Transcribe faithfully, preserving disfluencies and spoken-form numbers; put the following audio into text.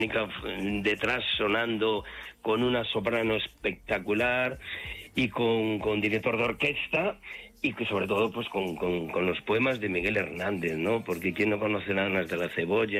detrás sonando con una soprano espectacular y con, con director de orquesta y que sobre todo pues con, con, con los poemas de Miguel Hernández, ¿no? Porque quién no conoce Nanas de la Cebolla,